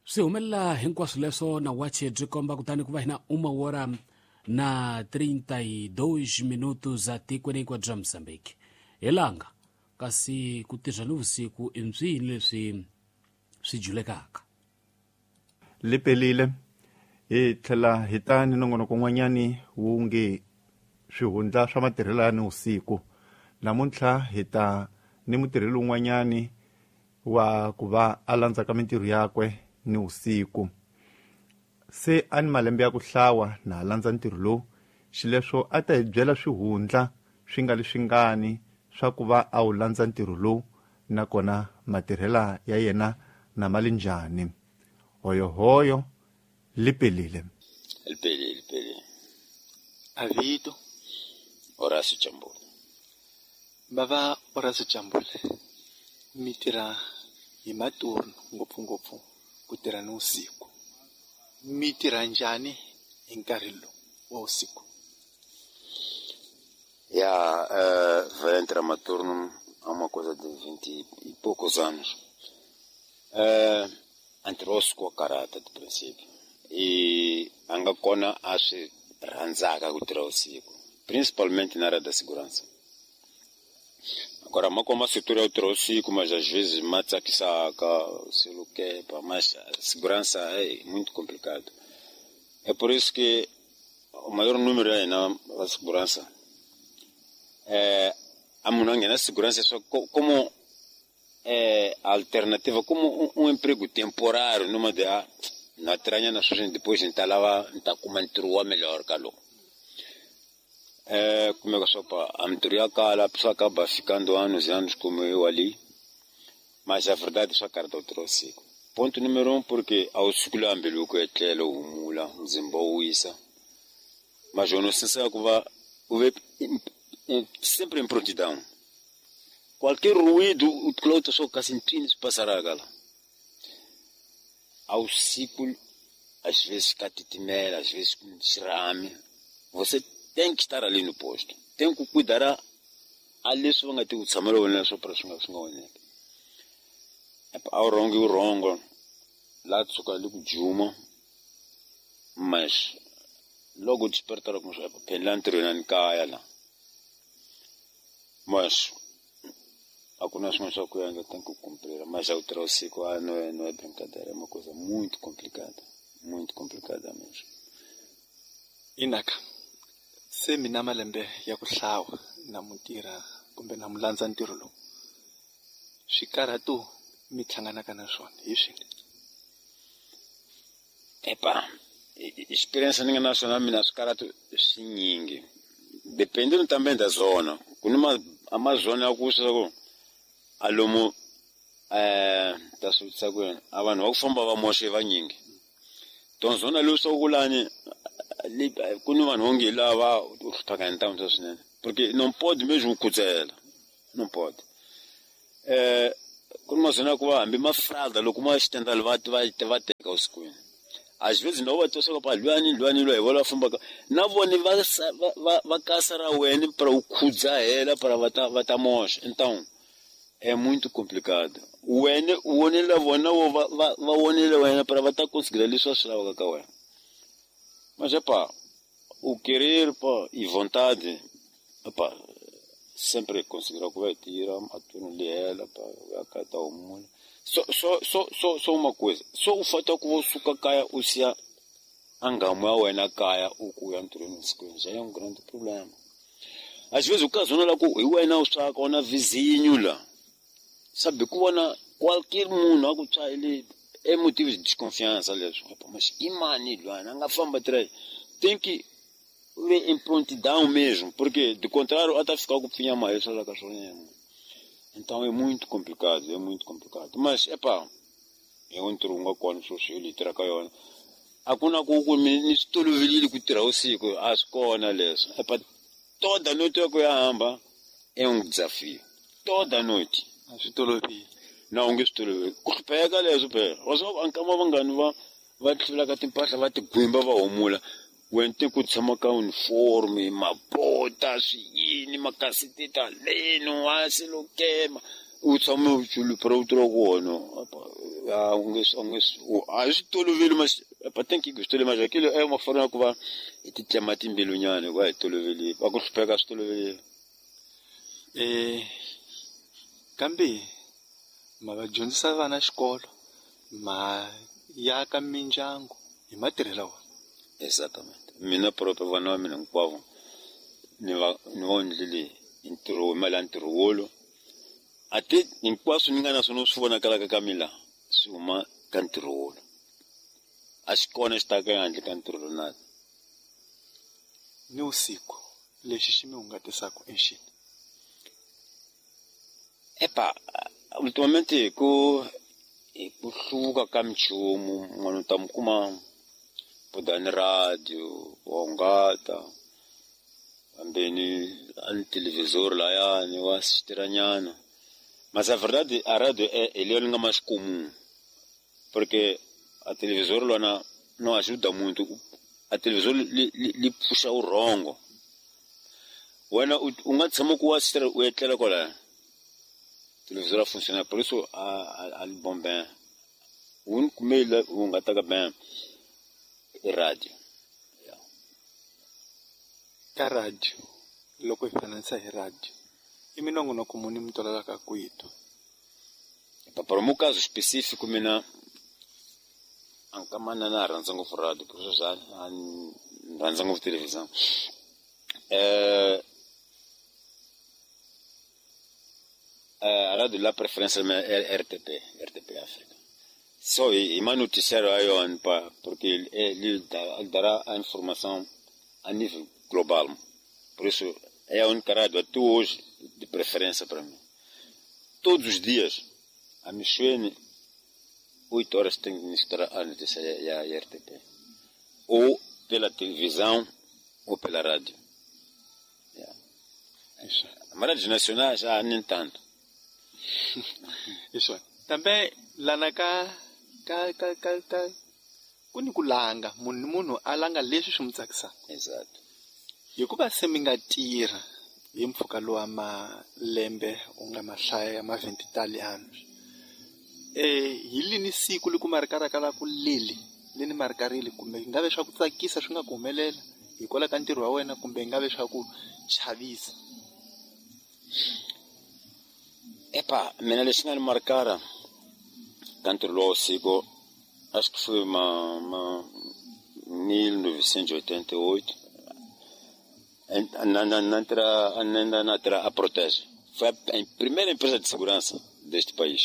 swi humelela hinkwaswo leswo na wache byi komba kutani ku va hina 1:32 minutos za tikweni hinkwa bya Mozambique hi langa, kasi ku tirha ni vusiku i byihi leswi swi julekaka. Lipelile hi tlhela hi ta ni nongonoko n'wanyani wu nge swihundla swa matirhelo ya ni usiku. Namuntlha hi ta ni mutirheli wun'wanyani wa ku va a landzaka mintirho yakwe ni usiku. Se a ni malembe ya ku hlawa na landza ntirho lowu, xileswo a ta hi byela swihundla swi nga leswi ngani swa ku va a wu landza ntirho lowu, nakona matirhela ya yena na mali njhani. Hoyo Lipelile. Lipelile. Avito. Horacio Chambule. Baba Horacio Chambule. Mi tirha hi maturno ngopfungopfu ku tirha ni usiku. Mi tirha njhani hi nkarhi lowu wa usiku? Vai entrar maturno há uma coisa de 20 e poucos anos. Antirou-se com a carata de princípio. E anga kona a swi rhandzaka ku tirha usiku, principalmente na área da segurança. Agora, como a setor é o tirha usiku, mas às vezes mata que saca, se lo quer, mas a segurança é muito complicado. É por isso que o maior número aí na segurança a munangue na segurança é só como alternativa, como um emprego temporário, numa de na tranha na sua gente depois então lá está com uma intrua melhor calo. Como é que só para a mentoria cala, a pessoa acaba ficando anos e anos como eu ali, mas a verdade é só cara do trouxe. Ponto número 1, porque ao circular ambelo que é telo mula Zimbabwe, mas eu não sei se vai sempre em prontidão. Qualquer ruído, o cloto só casintrino se passará gala. Ao ciclo, às vezes catitimela, às vezes com xirame. Você tem que estar ali no posto. Tem que cuidar ali só vai ter o samaro né só para sunga né. Ao rongo lá tu ali com juma, mas logo despertar com o penlantre na caia lá. Mas algumas coisas que eu ainda tenho que cumprir, mas a outra usiku não é brincadeira, é uma coisa muito complicada mesmo. Inaka, se mina malembe ya ku hlawa na mutirha kumbe na mulandza ntirho lowu, swikarhatu mi hlanganaka na swona hi swihi? Experiência ninguém nacional mina swikarhatu swinyingi, dependendo também da zona. Kuna uma zona ya kusa alomu tasutsa kwena abantu bakufamba bamoshe banyingi tonzona lo sokulani kuni vanhu onge lava uhlupaka ntambo swinene porque non pode mesmo kutsela non pode kuni mazona ku hambi mafralda loko ma xitenda va teka usikwini às vezes não vai tosa pa lwani lo hi vola famba na vone va kasara wena para o khudza hela para vata mosha. Então é muito complicado. O onela vona va onela wena para vata conseguir ali só sala ka wena. Mas o querer e vontade sempre considerar que vai tirar a turno dela para acatar o mundo. Só uma coisa. Só o fato que você caia o se angama wena caia o que entrou no escuro já é um grande problema. Às vezes o caso não é que o wena o saca ou na vizinho lá. Sabe que qualquer mundo ele é motivo de desconfiança, aliás. Mas imani lá, não famba atrás. Tem que ver em prontidão mesmo, porque de contrário até ficar com pinha mais essa da cachorrinha. Então é muito complicado. Mas eu entro uma quando sou ele trabalha. Hakuna kuku ministro vili kutira usiku askona leso. Toda noite eu hamba é um desafio. Toda noite. Não ngistolovi. Kupega leso pe. Oso ankama vangani va tlula ka timpahla va tigwimba va humula. Wente ku tshama ka uniforme, mabota, swiyini, makasitita leno, wasi lo kema. U tshama u chulu para u tro kono. Swi toloveli mas tem que gostar, mas aquilo é uma forma que vai te chamar timbilunhane, vai toloveli, vai kuhlupheka swi toloveli. Kambe ma va dyondzisa vana xikolo ma yaka mindyangu hi matirhelo wa. Exatamente. Mina proprio vana va mina hinkwavo ni va endlile ntirho mali ya ntirho wolo ate hinkwaswo ni nga na swona swi vonakalaka ka mina swi huma ka ntirho wolo a xi kona xi taka handle ka ntirho lowu na Ni usiku lexi xi mi hungatisaka enxini. Ultimamente hi ku hluvuka ka minchumu n'wana u ta mi kuma bodani radio wa hungata kambeni a ni televisor layani wa xitiranyana mas a verdade a radio é leyo ni nga mais comum porque a televisor lona não ajuda muito a televisor li puxa o rongo wena u nga tshama ku wa xitira u etlela kwalaya televisor a funciona por isso a bom bem o único meio u nga taka bem é radio. Ka radio loko hi fananisa hi radio i minongonoko muni mi tolovelaka ku yi twa. Para o meu caso específico mina ankamana na rhandza ngopfu radio por isso rhandza ngopfu televisão. A radio la preferência é RTP África. Só e mais noticiário aí porque ele dará a informação a nível global. Por isso é a única rádio até hoje de preferência para mim. Todos os dias a Michuene 8 horas tem que estar a notícia e a RTP. Ou pela televisão ou pela rádio. Mas rádios nacionais já nem tanto. Isso. Também lá na kuni ku langa munhu a langa leswi swi n'wi tsakisaka. Exato. Hikuva se mi nga tirha hi mpfhuka lowu wa malembe u nga mahlaya ya ma 20 Italiano hi lini siku li ku ma ri karakala ku lili lini ma ri karili kumbe nga ve swa ku tsakisa swi nga ku humelela hikwalaho ka ntirho wa wena kumbe nga ve swa ku chavisa. Mina lexi nga ni markara ka ntirho lowu siku acho que foi 1988 na terra a Protege. Foi a primeira empresa de segurança deste país.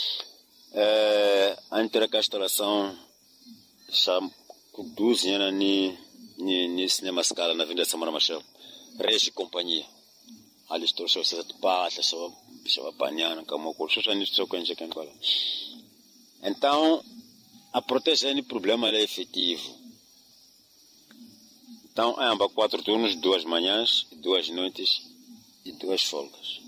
A ter a instalação com 12 anos ni cinema Scala na Avenida Samara Machel. Regi companhia. Ali estou só se passa, só banhando, como o só nisso só conhece quem fala. Então a Protege é um problema efetivo. Então, amba 4 turnos, 2 manhãs, 2 noites e 2 folgas.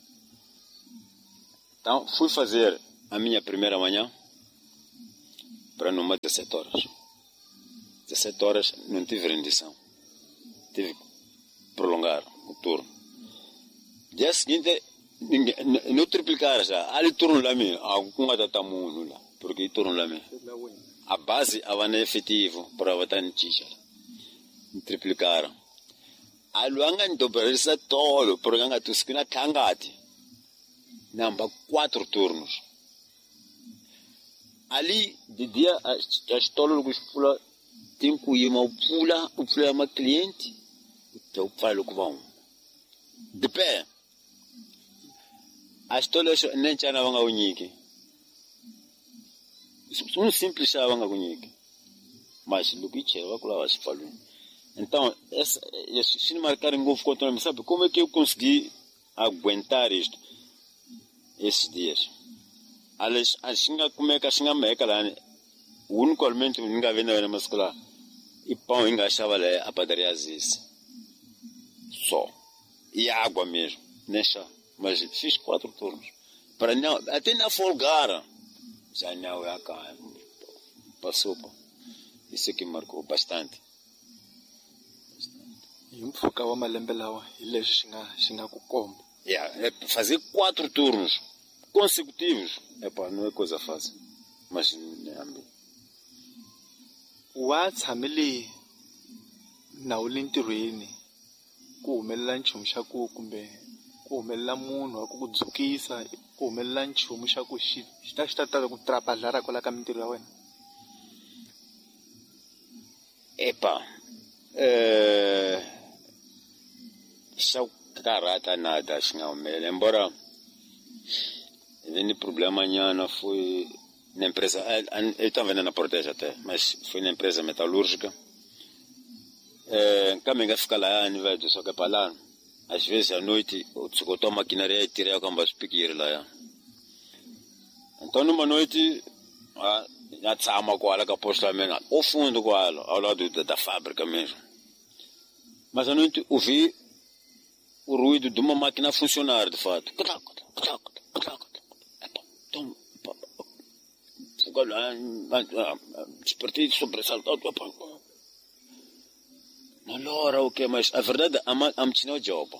Então, fui fazer a minha primeira manhã para numa 17 horas. 17 horas não tive rendição. Tive que prolongar o turno. Dia seguinte, não triplicar já. Ali turno lá mesmo, alguma data muito lá, porque turno lá mesmo. A base é efetivo para votar em Ticha. Triplicaram. A luanga dobrarisa tolo, porque anga tu skina tangati. Namba 4 turnos. Ali de dia as tolo que pula tem que ir o pula uma cliente, então falo que vão. De pé. As tolo nem chana vanga unhiki. Um simples chá vanga unhiki. Mas do que chega vai colar se falou. Então, se não marcar em golfe contra mim, sabe como é que eu consegui aguentar isto esses dias? Aliás, como é que a xinga meca lá, o único alimento que ninguém vê na masculina e pão engaixava lá a padaria Aziz. Só. E água mesmo, nem chá. Mas fiz 4 turnos. Para não, até na folgara. Já não é cá. Passou, pô. Isso é que marcou bastante. Hi mpfhuka wa malembe lawa hi leswi xi nga ku komba. Fazer 4 turnos consecutivos não é coisa fácil. masini hambi wa tshamile na u le ntirhweni ku humelela nchumu xa ku kumbe ku humelela munhu wa ku ku dzukisa ku humelela nchumu xa ku xi ta tala ku trapazara kwala ka mintirho ya wena? epa xa karata nada xi nga humelela embora ni problema nyana foi na empresa eu estava vendendo na Protege até, mas foi na empresa metalúrgica. Kambe nga fika lá ni velho, só que para lá às vezes à noite eu tô a maquinaria e tirei a camba speaker lá. Então numa noite já tsama com ela que aposto lá mesmo, ao fundo com ela, ao lado da fábrica mesmo. Mas à noite ouvi o ruído de uma máquina funcionar de fato. Então, despertei sobressaltado. Na hora o que? Mas a verdade a máquina é o job.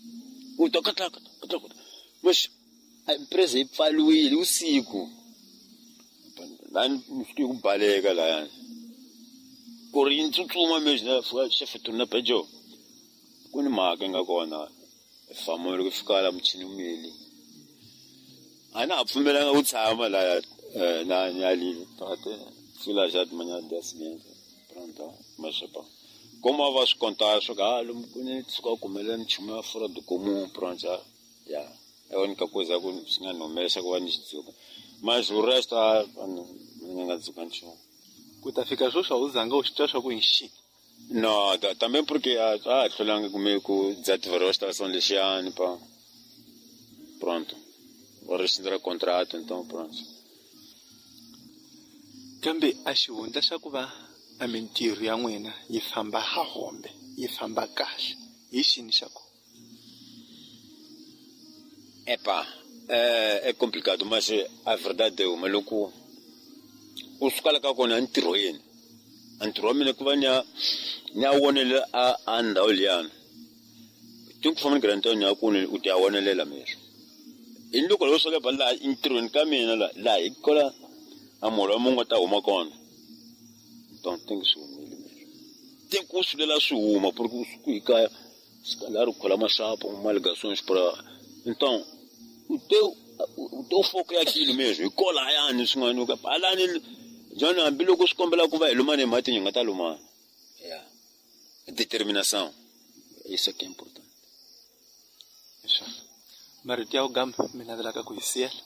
Mas a empresa falou ele, o ciclo. Lá no balega lá. Correndo tudo uma vez, né? Foi chefe tu na pediu. Quando máquina agora, famoso que ficar lá mtinho mili. Ana afumela nga utsama la na nyali tate fila já de manhã do dia seguinte pronto mas pas como avas contar so galo bonito só comendo chuma fora do comum pronto já é a única coisa que tinha no mês agora nisso mas o resto não é descanso ku ta fika sweswi uzanga u xitwa swa ku enxi não também porque tlhelanga comigo desativou a estação lexiane pa pronto vou rescindir o contrato, então pronto. Kambe a xihundla xa ku va a mintirho ya n'wina yi famba hahombe yi famba kahle hi xini xa ku? Epa, é complicado, mas a verdade é o maluco o sucala ka kona ntirhweni ntirho wa mina ku va ni a wonelela a ndhawu liyani tinku famba ni garanti ni a kune u ti a wonelela mesmo in loko lo soka balla intirhweni ka mina la hi kola amolo wa mungu ta huma kona donc tingu swi humile mesmo tingu sulela swi huma porque ku hi kaya skalari khola mashapo maligações para então o teu foco é aquilo mesmo e cola yani swin'wana ka balani jona hambiloko swi kombela ku va hi lumane mati hi nga ta lumana determinação isso aqui é importante marito ya u gama mi navelaka ku hi siyela?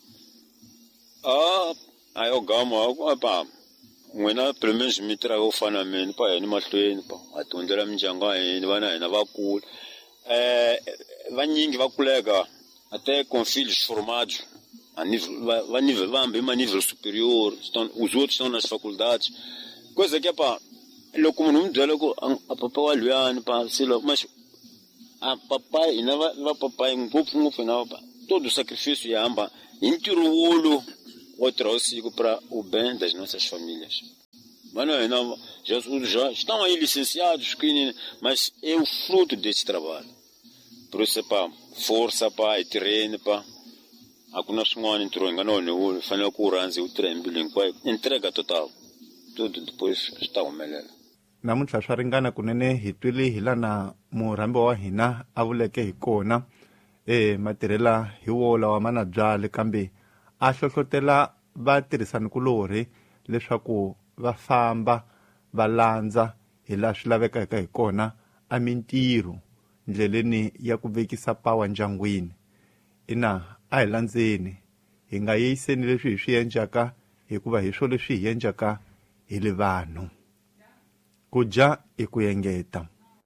A yo gama pa n'wina primeiro mi tirha yo fana na mina pa hini mahlweni pa a dyondzela mindyangu ya hina vana hina va kula vanyingi va kuleka até com filhos formados a nível a nível superior os outros estão nas faculdades coisa que é pá loko munhu mi byela ku a papa wa luyani pa silo mas a papai ina va papai ngopfungopfu na papa todo sacrifício ya hamba hi ntirho wolo wo tirha usiku para o bem das nossas famílias mano hina já estão aí licenciados mas é o fruto desse trabalho por isso pá força pá e treino pá a ku na swin'wana ntirho hi nga na wona wo fanele ku rhandzi u tirha hi mbilu hinkwayo entrega total tudo depois swi ta humelela namuntlha swa ringana kunene hi twile hi lana murhambi wa hina a vuleke hi kona matirhela hi wola wa mana byale kambe a hlohlotela vatirhisanikulori leswaku va famba va landza hi laha swi lavekaka hi kona a mintirho ndleleni ya ku vekisa pawa ndyangwini a hi landzeni hi nga yiseni leswi hi swi endlaka hikuva hi swo leswi hi endlaka hi le vanhu ku dya i ku yengeta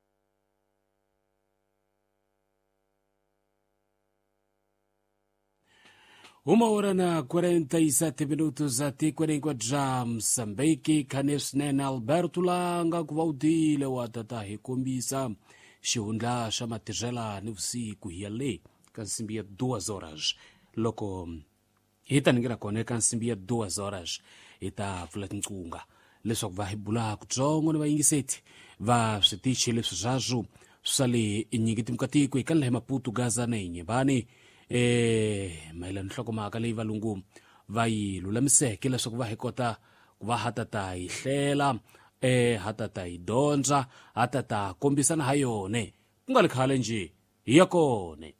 uma hora na 47 minutos atikwelengwa dya Msambiki khane swinene Alberto Langa ku va u tile wa tata hi kombisa xihundla xa matirhela ni vusiku hi yale ka nsimbi ya 2 horas loko hi ta ningela kona eka nsimbi ya 2 horas hi ta pfula tinqunga leswaku va hi bula kutsongo ni vayingiseti va switichi leswi zwazwo swi sale inyingiti mukatiko eka lahe Maputo Gaza na Inyembane mayelana nhlokomhaka leyi valungu va yi lulamiseke leswaku va hi kota ku va hatata hi hlela hatata hi dyondza hatata kombisana ha yone ku nga li khale nje hi ya kone.